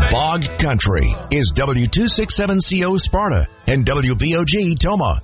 Bog Country is W267CO Sparta and WBOG Toma.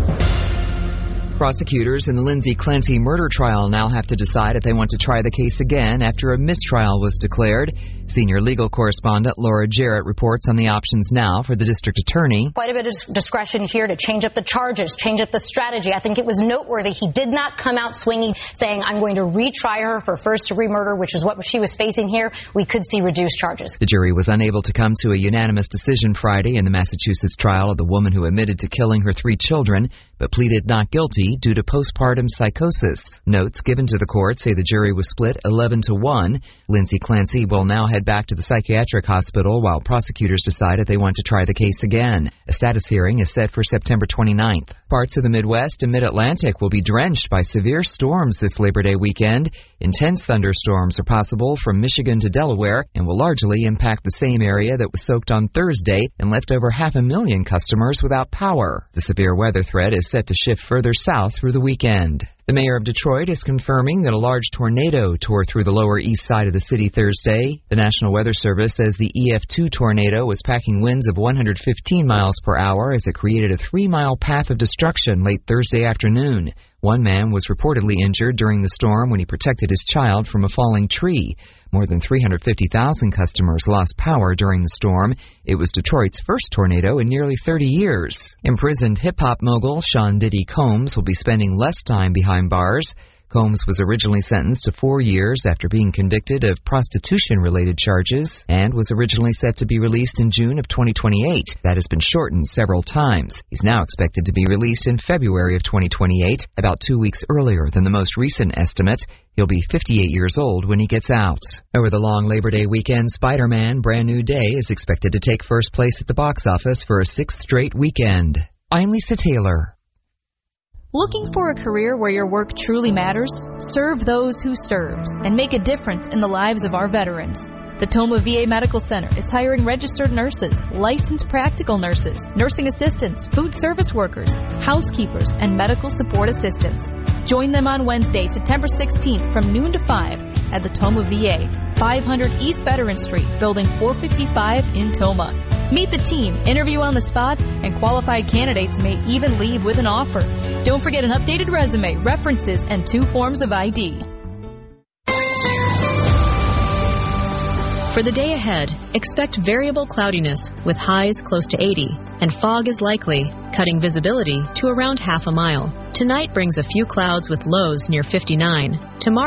Prosecutors in the Lindsay Clancy murder trial now have to decide if they want to try the case again after a mistrial was declared. Senior legal correspondent Laura Jarrett reports on the options now for the district attorney. Quite a bit of discretion here to change up the charges, change up the strategy. I think it was noteworthy. He did not come out swinging, saying, I'm going to retry her for first-degree murder, which is what she was facing here. We could see reduced charges. The jury was unable to come to a unanimous decision Friday in the Massachusetts trial of the woman who admitted to killing her 3 children, but pleaded not guilty due to postpartum psychosis. Notes given to the court say the jury was split 11-1. Lindsay Clancy will now head back to the psychiatric hospital while prosecutors decide if they want to try the case again. A status hearing is set for September 29th. Parts of the Midwest and Mid-Atlantic will be drenched by severe storms this Labor Day weekend. Intense thunderstorms are possible from Michigan to Delaware and will largely impact the same area that was soaked on Thursday and left over 500,000 customers without power. The severe weather threat is set to shift further south through the weekend. The mayor of Detroit is confirming that a large tornado tore through the lower east side of the city Thursday. The National Weather Service says the EF2 tornado was packing winds of 115 miles per hour as it created a 3-mile path of destruction late Thursday afternoon. One man was reportedly injured during the storm when he protected his child from a falling tree. More than 350,000 customers lost power during the storm. It was Detroit's first tornado in nearly 30 years. Imprisoned hip-hop mogul Sean Diddy Combs will be spending less time behind bars. Combs was originally sentenced to 4 years after being convicted of prostitution-related charges and was originally set to be released in June of 2028. That has been shortened several times. He's now expected to be released in February of 2028, about 2 weeks earlier than the most recent estimate. He'll be 58 years old when he gets out. Over the long Labor Day weekend, Spider-Man Brand New Day is expected to take first place at the box office for a 6th straight weekend. I'm Lisa Taylor. Looking for a career where your work truly matters? Serve those who served and make a difference in the lives of our veterans. The Toma VA Medical Center is hiring registered nurses, licensed practical nurses, nursing assistants, food service workers, housekeepers, and medical support assistants. Join them on Wednesday, September 16th from noon to 5 at the Toma VA, 500 East Veteran Street, Building 455 in Toma. Meet the team, interview on the spot, and qualified candidates may even leave with an offer. Don't forget an updated resume, references, and 2 forms of ID. For the day ahead, expect variable cloudiness with highs close to 80, and fog is likely, cutting visibility to around half a mile. Tonight brings a few clouds with lows near 59. Tomorrow